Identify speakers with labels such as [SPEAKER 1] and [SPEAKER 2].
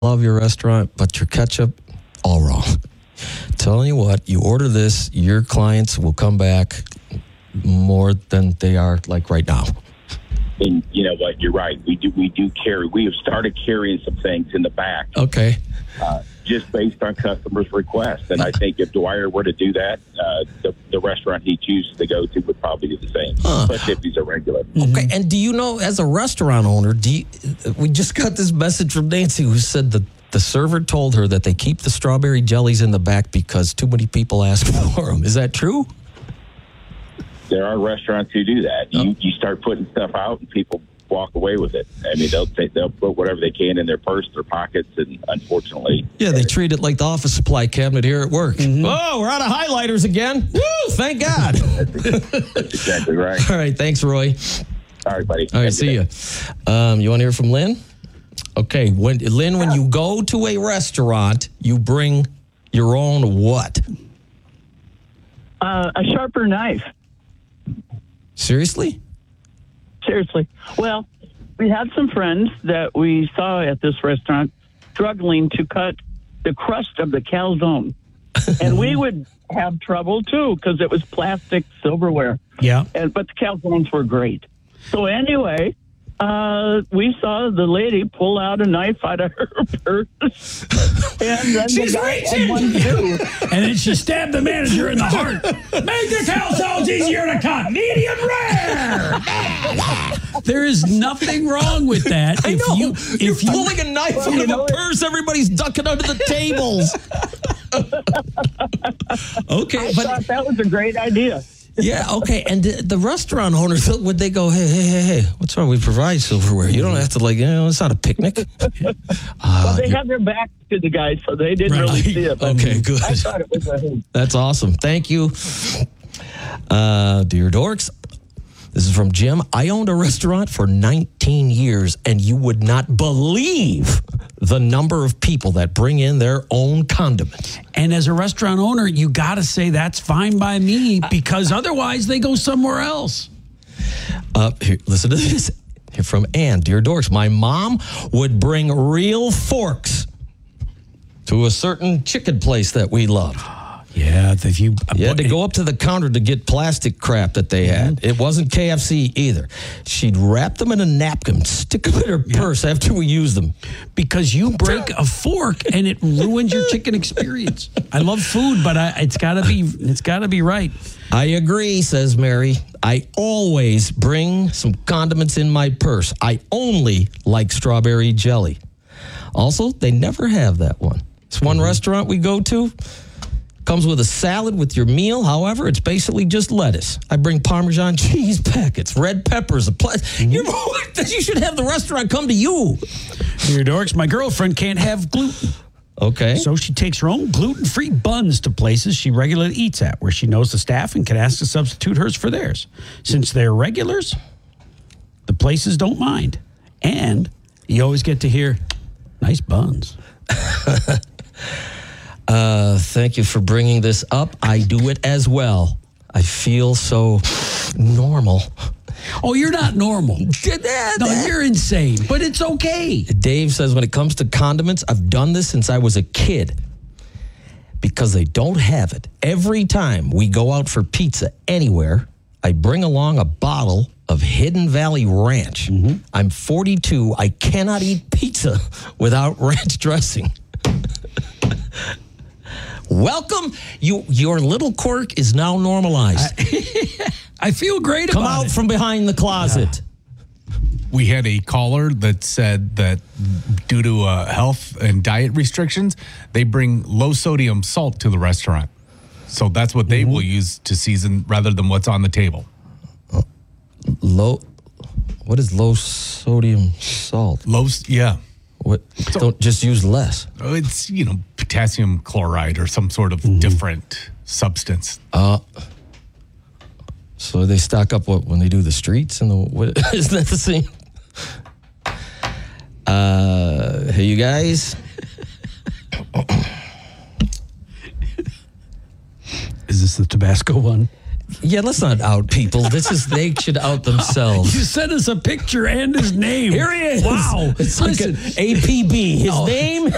[SPEAKER 1] love your restaurant, but your ketchup, all wrong. Telling you what, you order this, your clients will come back more than they are like right now.
[SPEAKER 2] And you know what? You're right. We do carry. We have started carrying some things in the back.
[SPEAKER 1] Okay.
[SPEAKER 2] Just based on customers' requests. And I think if Dwyer were to do that, the restaurant he chooses to go to would probably do the same, especially if he's a regular.
[SPEAKER 1] Okay, and do you know, as a restaurant owner, we just got this message from Nancy who said that the server told her that they keep the strawberry jellies in the back because too many people ask for them. Is that true?
[SPEAKER 2] There are restaurants who do that. You start putting stuff out and people walk away with it. I mean, they'll put whatever they can in their purse, their pockets, and unfortunately...
[SPEAKER 1] Yeah, they treat it like the office supply cabinet here at work. Mm-hmm. Oh, we're out of highlighters again. Woo, thank God.
[SPEAKER 2] That's exactly right.
[SPEAKER 1] All right, thanks, Roy.
[SPEAKER 2] All right, buddy.
[SPEAKER 1] All right, see you. You want to hear from Lynn? Okay, Lynn, when you go to a restaurant, you bring your own what?
[SPEAKER 3] A sharper knife.
[SPEAKER 1] Seriously?
[SPEAKER 3] Seriously. Well, we had some friends that we saw at this restaurant struggling to cut the crust of the calzone. And we would have trouble, too, because it was plastic silverware.
[SPEAKER 4] Yeah.
[SPEAKER 3] But the calzones were great. So anyway, we saw the lady pull out a knife out of her purse. And then
[SPEAKER 4] She's
[SPEAKER 3] the guy
[SPEAKER 4] reaching!
[SPEAKER 3] had one, too.
[SPEAKER 4] And then she stabbed the manager in the heart. Make the calzones easier to cut. Medium rare. There is nothing wrong with that.
[SPEAKER 1] I know. You're pulling a knife out of a purse. Everybody's ducking under the tables. Okay,
[SPEAKER 3] I thought that was a great idea.
[SPEAKER 1] Yeah, okay. And the restaurant owners, would they go, hey, what's wrong? We provide silverware. You don't have to, it's not a picnic.
[SPEAKER 3] Well, they had their back to the guy, so they didn't really see it.
[SPEAKER 1] Okay, good.
[SPEAKER 3] I thought it was a hoot.
[SPEAKER 1] That's awesome. Thank you. Dear Dorks, this is from Jim. I owned a restaurant for 19 years, and you would not believe the number of people that bring in their own condiments.
[SPEAKER 4] And as a restaurant owner, you got to say that's fine by me because otherwise they go somewhere else.
[SPEAKER 1] Here, listen to this. Here from Ann. Dear Dorks, my mom would bring real forks to a certain chicken place that we love.
[SPEAKER 4] Yeah, if you
[SPEAKER 1] had to go up to the counter to get plastic crap that they had. It wasn't KFC either. She'd wrap them in a napkin, stick them in her purse after we use them.
[SPEAKER 4] Because you break a fork and it ruins your chicken experience. I love food, but it's gotta be right.
[SPEAKER 1] I agree, says Mary. I always bring some condiments in my purse. I only like strawberry jelly. Also, they never have that one. It's one restaurant we go to. Comes with a salad with your meal. However, it's basically just lettuce. I bring Parmesan cheese packets, red peppers. You should have the restaurant come to you.
[SPEAKER 4] Dear Dorks, my girlfriend can't have gluten.
[SPEAKER 1] Okay.
[SPEAKER 4] So she takes her own gluten-free buns to places she regularly eats at, where she knows the staff and can ask to substitute hers for theirs. Since they're regulars, the places don't mind. And you always get to hear, nice buns.
[SPEAKER 1] Thank you for bringing this up. I do it as well. I feel so normal.
[SPEAKER 4] Oh, you're not normal. No, you're insane, but it's okay.
[SPEAKER 1] Dave says, when it comes to condiments, I've done this since I was a kid because they don't have it. Every time we go out for pizza anywhere, I bring along a bottle of Hidden Valley Ranch. Mm-hmm. I'm 42. I cannot eat pizza without ranch dressing. Welcome. Your little quirk is now normalized.
[SPEAKER 4] I feel great
[SPEAKER 1] Come
[SPEAKER 4] about it.
[SPEAKER 1] out from behind the closet.
[SPEAKER 5] We had a caller that said that due to health and diet restrictions, they bring low sodium salt to the restaurant. So that's what they will use to season rather than what's on the table.
[SPEAKER 1] What is low sodium salt?
[SPEAKER 5] Yeah.
[SPEAKER 1] What? Don't just use less.
[SPEAKER 5] It's, potassium chloride or some sort of different substance.
[SPEAKER 1] So they stock up when they do the streets and isn't that the same? Hey, you guys.
[SPEAKER 4] Is this the Tabasco one?
[SPEAKER 1] Yeah, let's not out people. They should out themselves.
[SPEAKER 4] You sent us a picture and his name.
[SPEAKER 1] Here he is.
[SPEAKER 4] Wow.
[SPEAKER 1] It's like an APB. His name